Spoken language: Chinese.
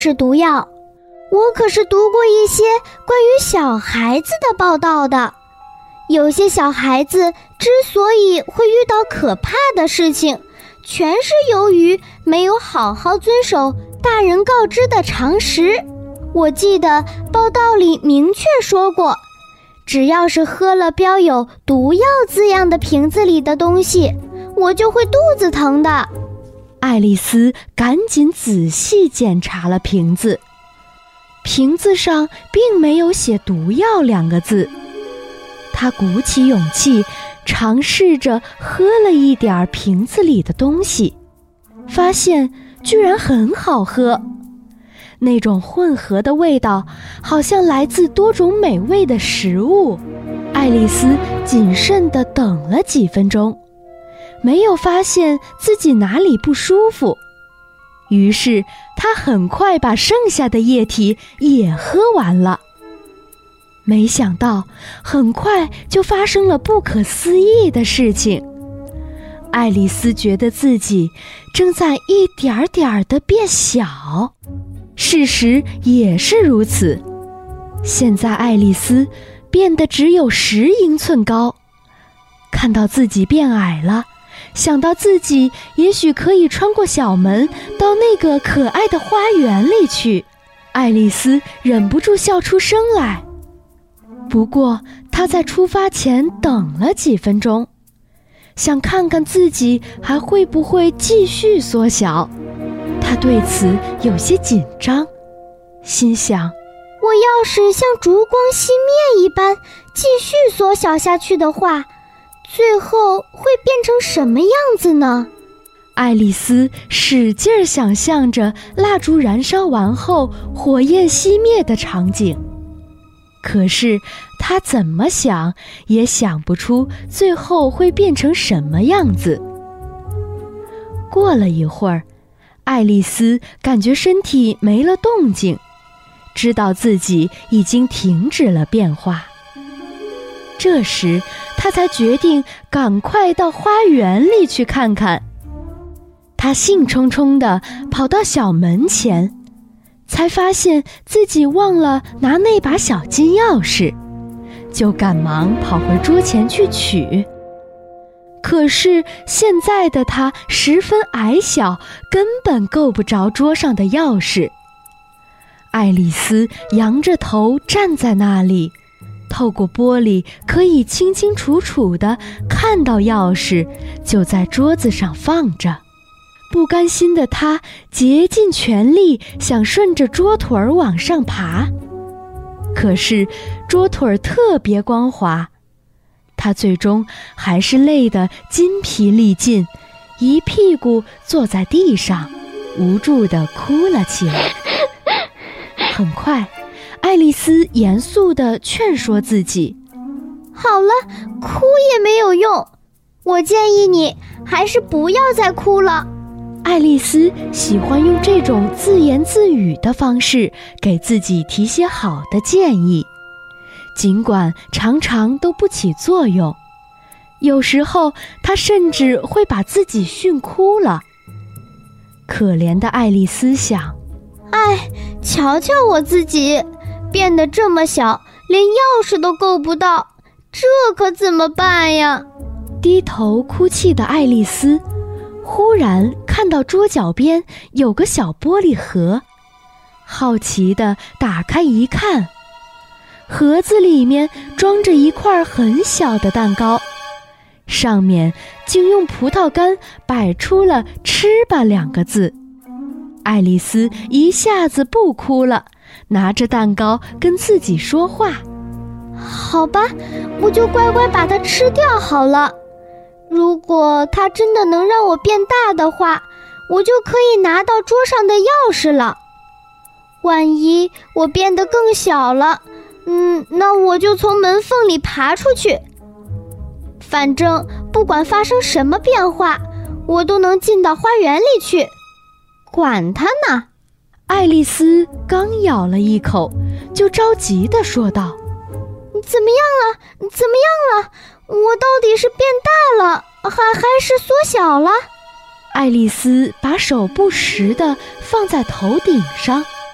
是毒药。我可是读过一些关于小孩子的报道的。有些小孩子之所以会遇到可怕的事情，全是由于没有好好遵守大人告知的常识。我记得报道里明确说过，只要是喝了标有毒药字样的瓶子里的东西，我就会肚子疼的。 爱丽丝赶紧仔细检查了瓶子，瓶子上并没有写毒药2个字。她鼓起勇气，尝试着喝了一点瓶子里的东西，发现居然很好喝。那种混合的味道好像来自多种美味的食物。爱丽丝谨慎地等了几分钟，没有发现自己哪里不舒服，于是她很快把剩下的液体也喝完了。没想到很快就发生了不可思议的事情。爱丽丝觉得自己正在一点点地变小，事实也是如此。现在爱丽丝变得只有10英寸高。看到自己变矮了，想到自己也许可以穿过小门到那个可爱的花园里去，爱丽丝忍不住笑出声来。不过她在出发前等了几分钟，想看看自己还会不会继续缩小。她对此有些紧张，心想， 我要是像烛光熄灭一般继续缩小下去的话，最后会变成什么样子呢？ 爱丽丝使劲想象着蜡烛燃烧完后火焰熄灭的场景，可是她怎么想也想不出最后会变成什么样子。过了一会儿，爱丽丝感觉身体没了动静，知道自己已经停止了变化。这时她才决定赶快到花园里去看看。她兴冲冲地跑到小门前，才发现自己忘了拿那把小金钥匙，就赶忙跑回桌前去取。可是现在的她十分矮小，根本够不着桌上的钥匙。爱丽丝仰着头站在那里，透过玻璃可以清清楚楚地看到钥匙就在桌子上放着。不甘心的她竭尽全力想顺着桌腿儿往上爬，可是桌腿儿特别光滑，她最终还是累得筋疲力尽，一屁股坐在地上，无助地哭了起来。很快，爱丽丝严肃地劝说自己， 好了，哭也没有用，我建议你还是不要再哭了。 爱丽丝喜欢用这种自言自语的方式给自己提些好的建议，尽管常常都不起作用，有时候她甚至会把自己训哭了。可怜的爱丽丝想， 瞧瞧我自己，变得这么小，连钥匙都够不到，这可怎么办呀？ 低头哭泣的爱丽丝忽然看到桌角边有个小玻璃盒，好奇地打开一看，盒子里面装着一块很小的蛋糕，上面竟用葡萄干摆出了“吃吧”2个字。爱丽丝一下子不哭了，拿着蛋糕跟自己说话， 好吧，我就乖乖把它吃掉好了。如果它真的能让我变大的话，我就可以拿到桌上的钥匙了。万一我变得更小了，那我就从门缝里爬出去。反正不管发生什么变化，我都能进到花园里去。管他呢！ 爱丽丝刚咬了一口，就着急地说道：“ 怎么样了？我到底是变大了，还是缩小了？” 爱丽丝把手不时地放在头顶上，